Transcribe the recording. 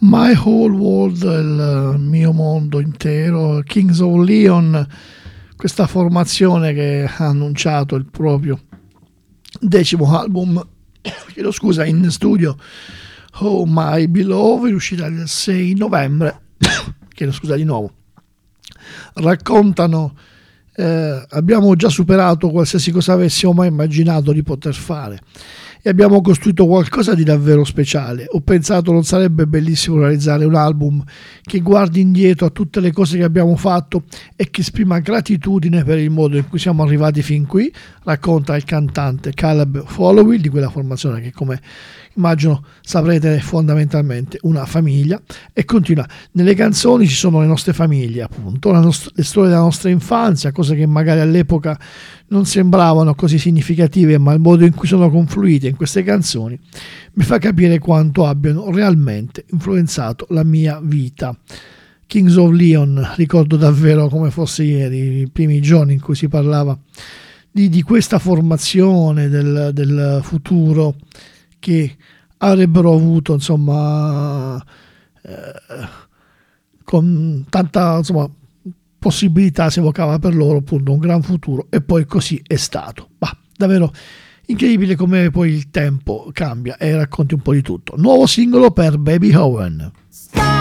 My Whole World, il mio mondo intero, Kings of Leon, questa formazione che ha annunciato il proprio 10° album, chiedo scusa, in studio, Oh My Beloved, uscita il 6 novembre, chiedo scusa di nuovo, raccontano abbiamo già superato qualsiasi cosa avessimo mai immaginato di poter fare e abbiamo costruito qualcosa di davvero speciale. Ho pensato non sarebbe bellissimo realizzare un album che guardi indietro a tutte le cose che abbiamo fatto e che esprima gratitudine per il modo in cui siamo arrivati fin qui, racconta il cantante Caleb Followill di quella formazione che, come immagino saprete, è fondamentalmente una famiglia, e continua: nelle canzoni ci sono le nostre famiglie, appunto, le storie della nostra infanzia, cose che magari all'epoca non sembravano così significative, ma il modo in cui sono confluite in queste canzoni mi fa capire quanto abbiano realmente influenzato la mia vita. Kings of Leon, ricordo davvero come fosse ieri, i primi giorni in cui si parlava di questa formazione del futuro che avrebbero avuto, insomma, con tanta, insomma, possibilità si evocava per loro, appunto, un gran futuro, e poi così è stato. Davvero incredibile come poi il tempo cambia e racconti un po' di tutto. Nuovo singolo per Baby Owen.